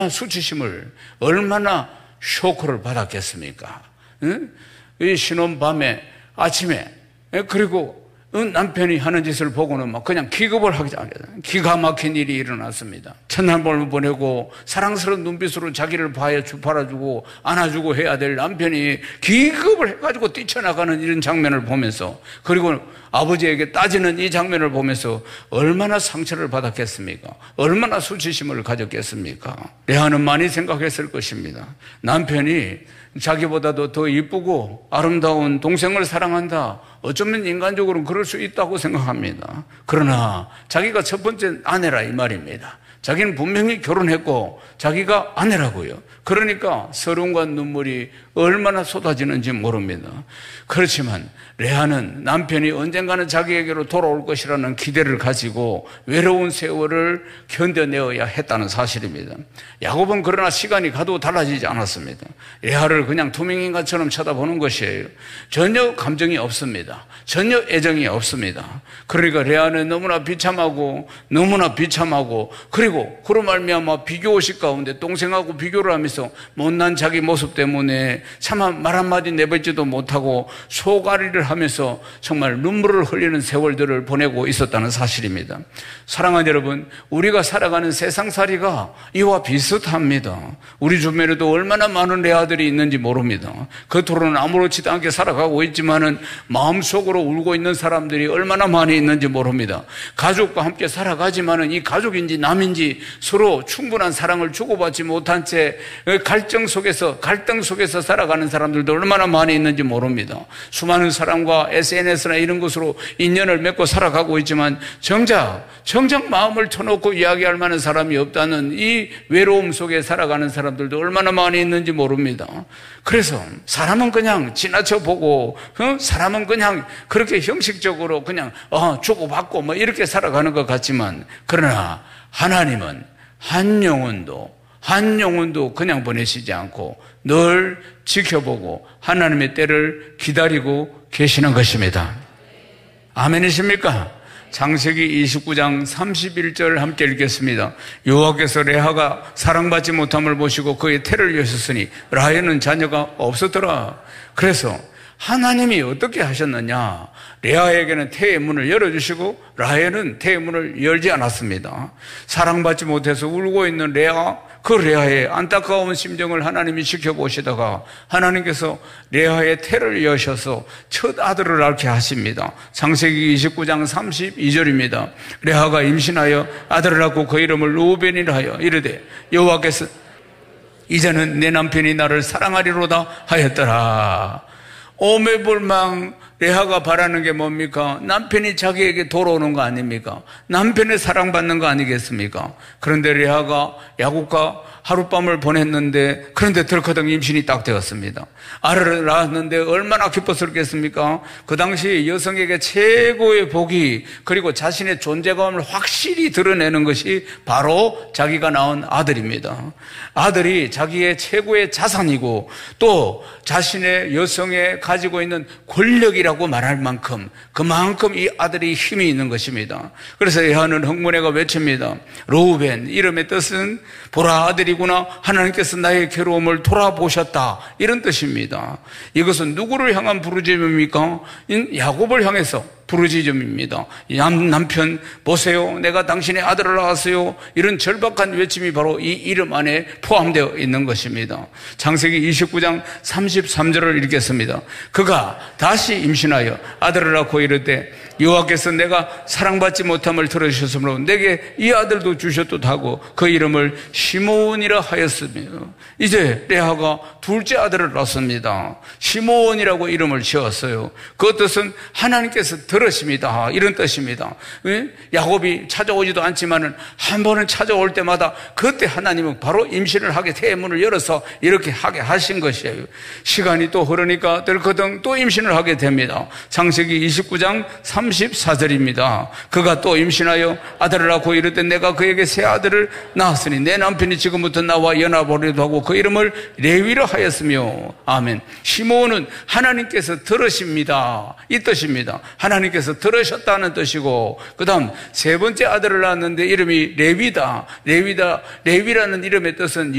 수치심을, 얼마나 쇼크를 받았겠습니까? 이 신혼 밤에, 아침에, 그리고 남편이 하는 짓을 보고는 막 그냥 기겁을 하게 기가 막힌 일이 일어났습니다. 첫날밤을 보내고 사랑스러운 눈빛으로 자기를 바라주고 안아주고 해야 될 남편이 기겁을 해가지고 뛰쳐나가는 이런 장면을 보면서, 그리고 아버지에게 따지는 이 장면을 보면서 얼마나 상처를 받았겠습니까? 얼마나 수치심을 가졌겠습니까? 레아는 많이 생각했을 것입니다. 남편이 자기보다도 더 이쁘고 아름다운 동생을 사랑한다. 어쩌면 인간적으로는 그럴 수 있다고 생각합니다. 그러나 자기가 첫 번째 아내라 이 말입니다. 자기는 분명히 결혼했고 자기가 아내라고요. 그러니까 서름과 눈물이 얼마나 쏟아지는지 모릅니다. 그렇지만 레아는 남편이 언젠가는 자기에게로 돌아올 것이라는 기대를 가지고 외로운 세월을 견뎌내어야 했다는 사실입니다. 야곱은 그러나 시간이 가도 달라지지 않았습니다. 레아를 그냥 투명인간처럼 쳐다보는 것이에요. 전혀 감정이 없습니다. 전혀 애정이 없습니다. 그러니까 레아는 너무나 비참하고 그리고 그로 말미암아 비교의식 가운데 동생하고 비교를 하면서 못난 자기 모습 때문에 참 말 한마디 내뱉지도 못하고 소가리를 하면서 정말 눈물을 흘리는 세월들을 보내고 있었다는 사실입니다. 사랑하는 여러분, 우리가 살아가는 세상살이가 이와 비슷합니다. 우리 주변에도 얼마나 많은 레아들이 있는지 모릅니다. 겉으로는 아무렇지도 않게 살아가고 있지만은 마음속으로 울고 있는 사람들이 얼마나 많이 있는지 모릅니다. 가족과 함께 살아가지만은 이 가족인지 남인지 서로 충분한 사랑을 주고받지 못한 채 갈등 속에서 살아가는 사람들도 얼마나 많이 있는지 모릅니다. 수많은 사람과 SNS나 이런 것으로 인연을 맺고 살아가고 있지만 정작 마음을 터놓고 이야기할 만한 사람이 없다는 이 외로움 속에 살아가는 사람들도 얼마나 많이 있는지 모릅니다. 그래서 사람은 그냥 지나쳐 보고 사람은 그냥 그렇게 형식적으로 그냥 주고받고 뭐 이렇게 살아가는 것 같지만, 그러나 하나님은 한 영혼도 그냥 보내시지 않고 늘 지켜보고 하나님의 때를 기다리고 계시는 것입니다. 아멘이십니까? 창세기 29장 31절 함께 읽겠습니다. 여호와께서 레아가 사랑받지 못함을 보시고 그의 태를 여셨으니 라헬은 자녀가 없었더라. 그래서 하나님이 어떻게 하셨느냐? 레아에게는 태의 문을 열어주시고 라헬은 태의 문을 열지 않았습니다. 사랑받지 못해서 울고 있는 그 레아의 안타까운 심정을 하나님이 지켜보시다가 하나님께서 레아의 태를 여셔서 첫 아들을 낳게 하십니다. 창세기 29장 32절입니다. 레아가 임신하여 아들을 낳고 그 이름을 루벤이라 하여 이르되 여호와께서 이제는 내 남편이 나를 사랑하리로다 하였더라. 오매불망 레아가 바라는 게 뭡니까? 남편이 자기에게 돌아오는 거 아닙니까? 남편의 사랑받는 거 아니겠습니까? 그런데 레아가 야곱과 하룻밤을 보냈는데, 그런데 덜커덩 임신이 딱 되었습니다. 아들을 낳았는데 얼마나 기뻤었겠습니까? 그 당시 여성에게 최고의 복이, 그리고 자신의 존재감을 확실히 드러내는 것이 바로 자기가 낳은 아들입니다. 아들이 자기의 최고의 자산이고 또 자신의 여성에 가지고 있는 권력이라고 말할 만큼 그만큼 이 아들이 힘이 있는 것입니다. 그래서 레아는 흥분해가 외칩니다. 루벤, 이름의 뜻은 보라 아들이구나, 하나님께서 나의 괴로움을 돌아보셨다, 이런 뜻입니다. 이것은 누구를 향한 부르짖음입니까? 야곱을 향해서 부르짖음입니다. 남편 보세요, 내가 당신의 아들을 낳았어요. 이런 절박한 외침이 바로 이 이름 안에 포함되어 있는 것입니다. 창세기 29장 33절을 읽겠습니다. 그가 다시 임신하여 아들을 낳고 이르되 여호와께서 내가 사랑받지 못함을 들으셨으므로 내게 이 아들도 주셨도다 하고 그 이름을 시므온이라 하였습니다. 이제 레아가 둘째 아들을 낳습니다. 시므온이라고 이름을 지었어요. 그 뜻은 하나님께서 들으십니다, 이런 뜻입니다. 야곱이 찾아오지도 않지만은 한 번은 찾아올 때마다 그때 하나님은 바로 임신을 하게 태의 문을 열어서 이렇게 하게 하신 것이에요. 시간이 또 흐르니까 덜커덩 또 임신을 하게 됩니다. 창세기 29장 34절입니다. 그가 또 임신하여 아들을 낳고 이르되 내가 그에게 새 아들을 낳았으니 내 남편이 지금부터 나와 연합하려도 하고 그 이름을 레위라 하였으며. 아멘. 시므온은 하나님께서 들으십니다, 이 뜻입니다. 하나님께서 들으셨다는 뜻이고, 그 다음 세 번째 아들을 낳았는데 이름이 레위다. 레위라는 이름의 뜻은